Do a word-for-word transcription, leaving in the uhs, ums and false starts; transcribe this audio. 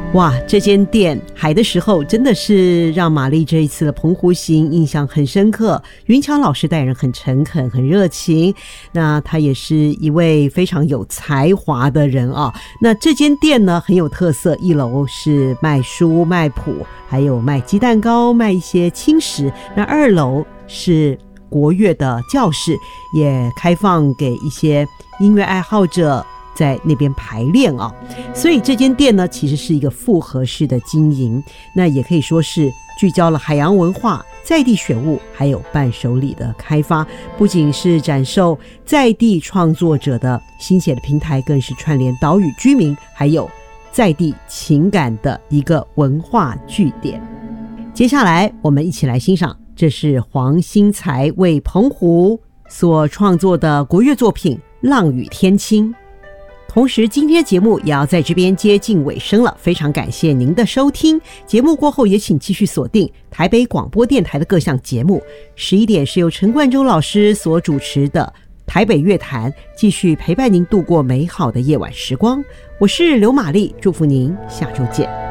哇，这间店海的时候真的是让玛丽这一次的澎湖行印象很深刻。云强老师待人很诚恳很热情，那他也是一位非常有才华的人啊。那这间店呢很有特色，一楼是卖书卖谱，还有卖鸡蛋糕，卖一些轻食。那二楼是国乐的教室，也开放给一些音乐爱好者在那边排练啊，所以这间店呢其实是一个复合式的经营，那也可以说是聚焦了海洋文化、在地选物还有伴手礼的开发，不仅是展售在地创作者的新写的平台，更是串联岛屿居民还有在地情感的一个文化据点。接下来我们一起来欣赏，这是黄兴才为澎湖所创作的国乐作品《浪语天青》。同时今天节目也要在这边接近尾声了，非常感谢您的收听，节目过后也请继续锁定台北广播电台的各项节目，十一点是由陈冠中老师所主持的台北乐坛，继续陪伴您度过美好的夜晚时光。我是刘玛丽，祝福您下周见。